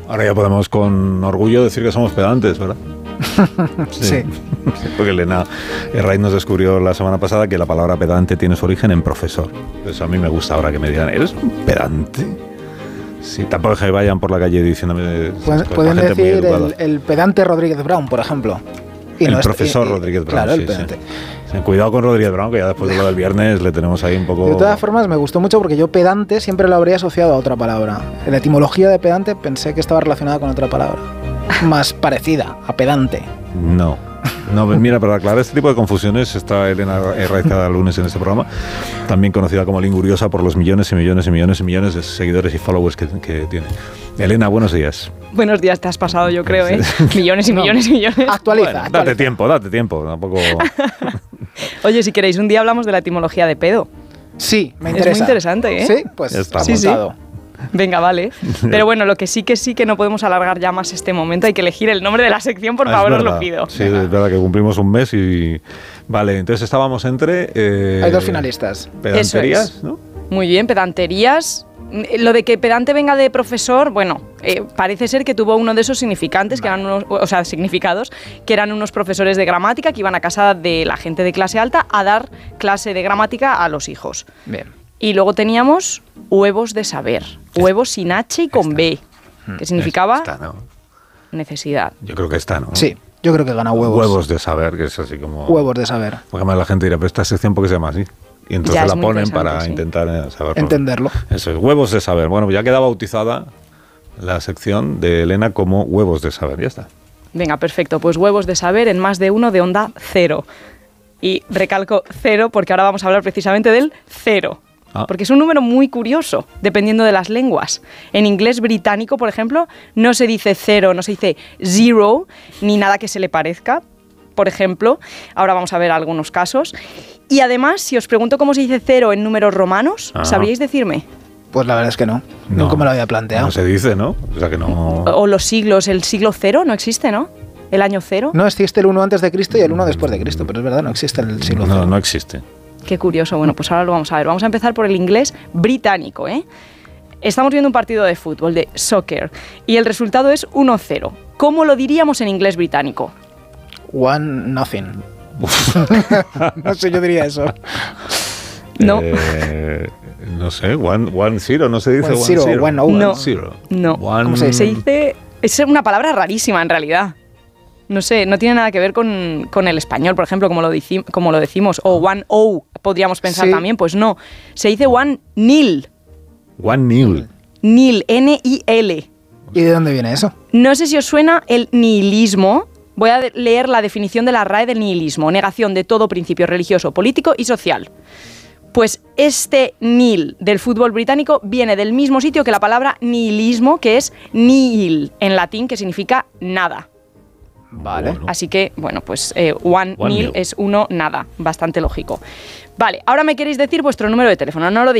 Ahora ya podemos con orgullo decir que somos pedantes, ¿verdad? Sí. Porque Elena Herraiz nos descubrió la semana pasada que la palabra pedante tiene su origen en profesor. Pues a mí me gusta ahora que me digan, ¿eres un pedante? Sí, tampoco es que vayan por la calle diciéndome... Pueden decir el pedante Rodríguez Brown, por ejemplo. Y el no profesor Rodríguez Brown. Claro, sí, el pedante. Sí. Cuidado con Rodríguez Brown, que ya después de lo del viernes le tenemos ahí un poco... De todas formas, me gustó mucho porque yo pedante siempre lo habría asociado a otra palabra. En la etimología de pedante pensé que estaba relacionada con otra palabra. Más parecida a pedante. No, mira, para aclarar este tipo de confusiones está Elena Herraiz cada lunes en este programa, también conocida como Linguriosa por los millones y millones y millones y millones de seguidores y followers que tiene. Elena, buenos días. Buenos días, te has pasado, yo creo, ¿eh? Millones y millones y millones. Actualiza. Date tiempo, tampoco... Oye, si queréis, un día hablamos de la etimología de pedo. Sí, me interesa. Es muy interesante, ¿eh? Sí, pues está apuntado. Sí. Venga, vale. Pero bueno, lo que sí que no podemos alargar ya más este momento. Hay que elegir el nombre de la sección, por favor, os lo pido. Sí, es verdad que cumplimos un mes y... Vale, entonces estábamos entre... Hay dos finalistas. Pedanterías, Eso es. ¿no? Muy bien, pedanterías. Lo de que pedante venga de profesor, bueno, parece ser que tuvo uno de esos significantes, que eran significados, que eran unos profesores de gramática que iban a casa de la gente de clase alta a dar clase de gramática a los hijos. Bien. Y luego teníamos huevos de saber, huevos sin H y con B, que significaba Esta, ¿no? necesidad. Yo creo que está, ¿no? Sí, yo creo que gana huevos. Huevos de saber, que es así como... Huevos de saber. Porque además la gente dirá, pero esta sección, ¿por qué se llama así? Y entonces Ya, la es muy ponen interesante, para sí. intentar saberlo. Entenderlo. Eso es, huevos de saber. Bueno, ya queda bautizada la sección de Elena como huevos de saber. Ya está. Venga, perfecto. Pues huevos de saber en más de uno de onda cero. Y recalco cero porque ahora vamos a hablar precisamente del cero. Porque es un número muy curioso, dependiendo de las lenguas. En inglés británico, por ejemplo, no se dice cero, no se dice zero, ni nada que se le parezca. Por ejemplo, ahora vamos a ver algunos casos. Y además, si os pregunto cómo se dice cero en números romanos, ¿sabríais decirme? Pues la verdad es que no. Nunca me lo había planteado. No se dice, ¿no? O sea que no... O los siglos, el siglo cero no existe, ¿no? El año cero. No existe el 1 antes de Cristo y el 1 después de Cristo, pero es verdad, no existe el siglo cero. No existe. Qué curioso. Bueno, pues ahora lo vamos a ver. Vamos a empezar por el inglés británico, ¿eh? Estamos viendo un partido de fútbol, de soccer, y el resultado es 1-0. ¿Cómo lo diríamos en inglés británico? 1-0. No sé, yo diría eso. No. No sé, 1-0, no se dice 1-0. 1-0. No. ¿Cómo se dice? Se dice... Es una palabra rarísima, en realidad. No sé, no tiene nada que ver con el español, por ejemplo, como lo decimos. O 1-0, podríamos pensar también. Pues no. Se dice 1-0. 1-0. Nil, N-I-L. ¿Y de dónde viene eso? No sé si os suena el nihilismo. Voy a leer la definición de la RAE del nihilismo. Negación de todo principio religioso, político y social. Pues este nil del fútbol británico viene del mismo sitio que la palabra nihilismo, que es nihil, en latín, que significa nada. Vale. Bueno. Así que, bueno, pues one nil es uno nada. Bastante lógico. Vale, ahora me queréis decir vuestro número de teléfono. No lo